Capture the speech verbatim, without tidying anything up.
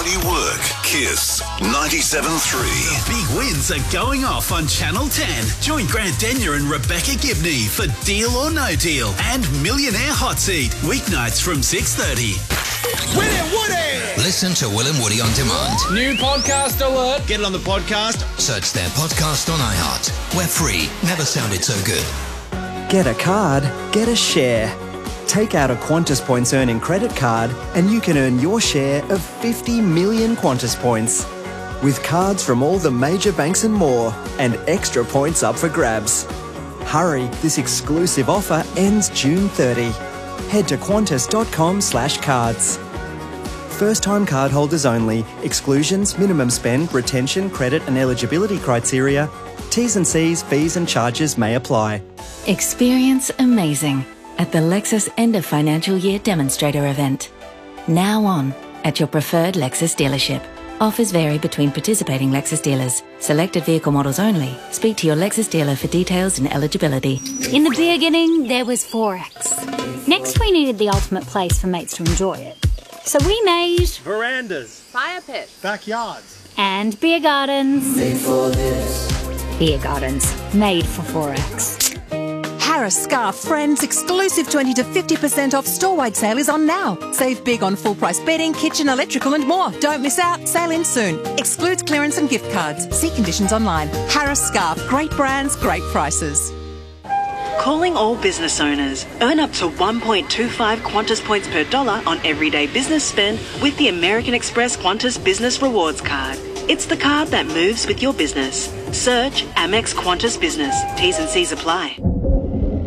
While you work, Kiss ninety-seven point three. Big wins are going off on Channel ten. Join Grant Denyer and Rebecca Gibney for Deal or No Deal and Millionaire Hot Seat, weeknights from six thirty. Will and Woody! Listen to Will and Woody on demand. New podcast alert. Get it on the podcast. Search their podcast on iHeart. We're free. Never sounded so good. Get a card, get a share. Take out a Qantas Points earning credit card and you can earn your share of fifty million Qantas Points. With cards from all the major banks and more, and extra points up for grabs. Hurry, this exclusive offer ends June thirtieth. Head to qantas.com slash cards. First-time cardholders only. Exclusions, minimum spend, retention, credit and eligibility criteria. T's and C's, fees and charges may apply. Experience amazing at the Lexus End of Financial Year Demonstrator event. Now on at your preferred Lexus dealership. Offers vary between participating Lexus dealers. Selected vehicle models only. Speak to your Lexus dealer for details and eligibility. In the beginning, there was Forex. Next, we needed the ultimate place for mates to enjoy it. So we made... Verandas. Fire pits. Backyards. And beer gardens. Made for this. Beer gardens. Made for Forex. Harris Scarf Friends exclusive twenty to fifty percent off store-wide sale is on now. Save big on full-price bedding, kitchen, electrical and more. Don't miss out. Sale ends soon. Excludes clearance and gift cards. See conditions online. Harris Scarf. Great brands, great prices. Calling all business owners. Earn up to one point two five Qantas points per dollar on everyday business spend with the American Express Qantas Business Rewards Card. It's the card that moves with your business. Search Amex Qantas Business. T's and C's apply.